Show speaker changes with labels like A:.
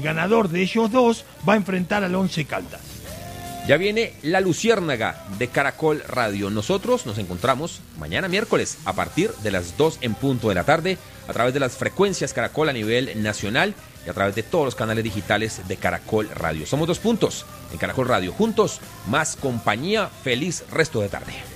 A: ganador de ellos dos va a enfrentar al Once Caldas.
B: Ya viene La Luciérnaga de Caracol Radio. Nosotros nos encontramos mañana miércoles a partir de las 2 en punto de la tarde a través de las frecuencias Caracol a nivel nacional y a través de todos los canales digitales de Caracol Radio. Somos 2 puntos en Caracol Radio. Juntos, más compañía. Feliz resto de tarde.